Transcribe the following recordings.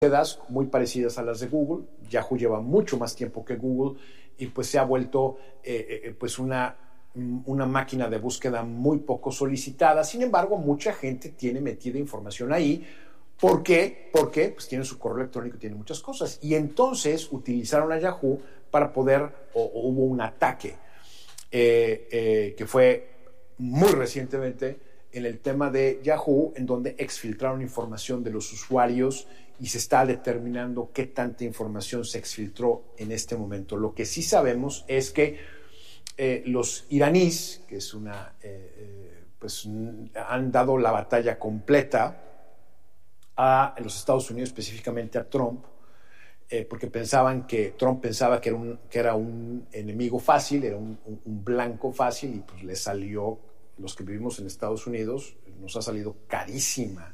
búsquedas muy parecidas a las de Google. Yahoo lleva mucho más tiempo que Google y pues se ha vuelto pues una máquina de búsqueda muy poco solicitada. Sin embargo, mucha gente tiene metida información ahí. ¿Por qué? Porque pues tiene su correo electrónico, tiene muchas cosas. Y entonces utilizaron a Yahoo para poder, o hubo un ataque que fue muy recientemente en el tema de Yahoo, en donde exfiltraron información de los usuarios y se está determinando qué tanta información se exfiltró en este momento. Lo que sí sabemos es que los iraníes, que es pues han dado la batalla completa a los Estados Unidos, específicamente a Trump, porque Trump pensaba que era un enemigo fácil, era un blanco fácil, y pues le salió, los que vivimos en Estados Unidos, nos ha salido carísima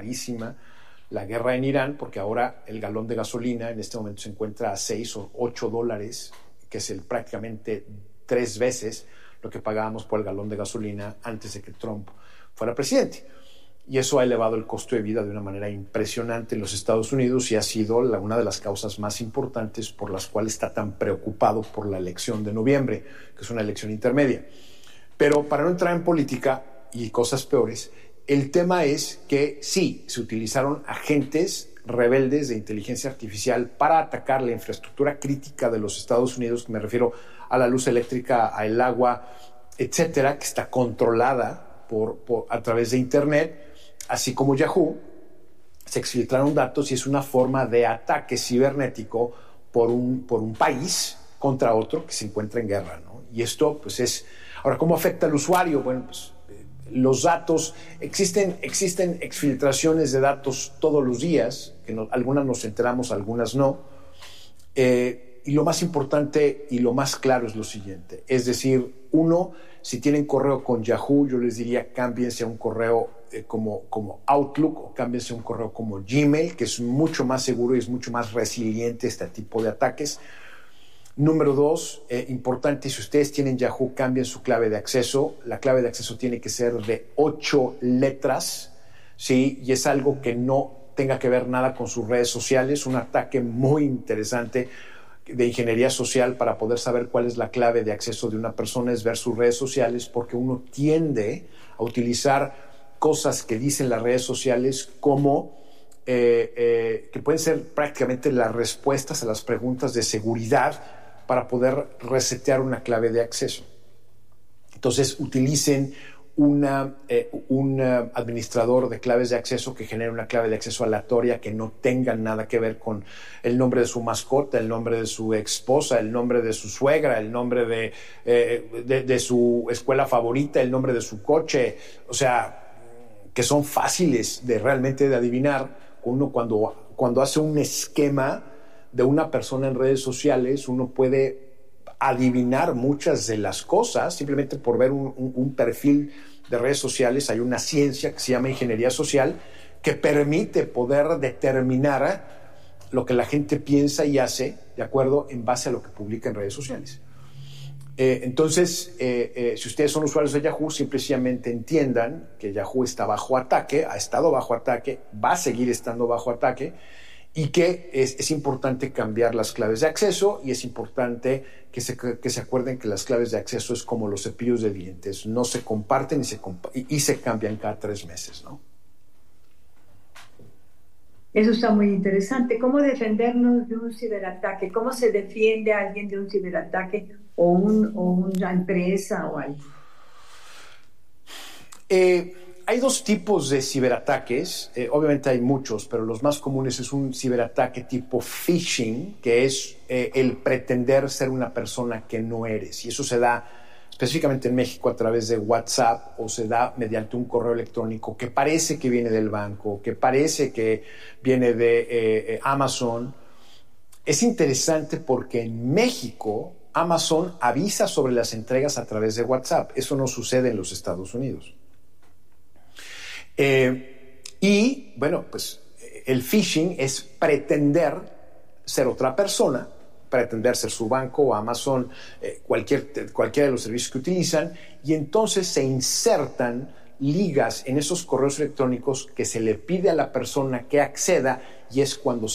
la guerra en Irán, porque ahora el galón de gasolina en este momento se encuentra a $6 o $8, que es prácticamente 3 veces lo que pagábamos por el galón de gasolina antes de que Trump fuera presidente. Y eso ha elevado el costo de vida de una manera impresionante en los Estados Unidos y ha sido una de las causas más importantes por las cuales está tan preocupado por la elección de noviembre, que es una elección intermedia. Pero para no entrar en política y cosas peores, el tema es que sí, se utilizaron agentes rebeldes de inteligencia artificial para atacar la infraestructura crítica de los Estados Unidos, me refiero a la luz eléctrica, al agua, etcétera, que está controlada a través de Internet. Así como Yahoo, se exfiltraron datos y es una forma de ataque cibernético por un país contra otro que se encuentra en guerra, ¿no? Y esto, pues es... Ahora, ¿cómo afecta al usuario? Bueno, pues los datos... Existen exfiltraciones de datos todos los días, algunas nos enteramos, algunas no. Y lo más importante y lo más claro es lo siguiente. Es decir, si tienen correo con Yahoo, yo les diría cámbiense a un correo como Outlook, o cámbiense a un correo como Gmail, que es mucho más seguro y es mucho más resiliente a este tipo de ataques. Número 2, importante, si ustedes tienen Yahoo, cambien su clave de acceso. La clave de acceso tiene que ser de 8 letras, ¿sí? Y es algo que no tenga que ver nada con sus redes sociales. Un ataque muy interesante de ingeniería social para poder saber cuál es la clave de acceso de una persona es ver sus redes sociales, porque uno tiende a utilizar cosas que dicen las redes sociales como que pueden ser prácticamente las respuestas a las preguntas de seguridad para poder resetear una clave de acceso. Entonces utilicen un administrador de claves de acceso que genere una clave de acceso aleatoria que no tenga nada que ver con el nombre de su mascota, el nombre de su esposa, el nombre de su suegra, el nombre de su escuela favorita, el nombre de su coche. O sea, que son fáciles realmente de adivinar. Uno cuando hace un esquema de una persona en redes sociales, uno puede adivinar muchas de las cosas simplemente por ver un perfil de redes sociales. Hay una ciencia que se llama ingeniería social que permite poder determinar lo que la gente piensa y hace de acuerdo en base a lo que publica en redes sociales. Entonces, si ustedes son usuarios de Yahoo, simplemente entiendan que Yahoo está bajo ataque, ha estado bajo ataque, va a seguir estando bajo ataque, y que es importante cambiar las claves de acceso, y es importante que se acuerden que las claves de acceso es como los cepillos de dientes, no se comparten y se cambian cada 3 meses, ¿no? Eso está muy interesante. ¿Cómo defendernos de un ciberataque? ¿Cómo se defiende a alguien de un ciberataque o una empresa o algo? Hay 2 tipos de ciberataques. Obviamente hay muchos, pero los más comunes es un ciberataque tipo phishing, que es el pretender ser una persona que no eres. Y eso se da específicamente en México a través de WhatsApp, o se da mediante un correo electrónico que parece que viene del banco, que parece que viene de Amazon. Es interesante porque en México Amazon avisa sobre las entregas a través de WhatsApp. Eso no sucede en los Estados Unidos. Y bueno, pues el phishing es pretender ser otra persona, pretender ser su banco o Amazon, cualquiera de los servicios que utilizan, y entonces se insertan ligas en esos correos electrónicos que se le pide a la persona que acceda, y es cuando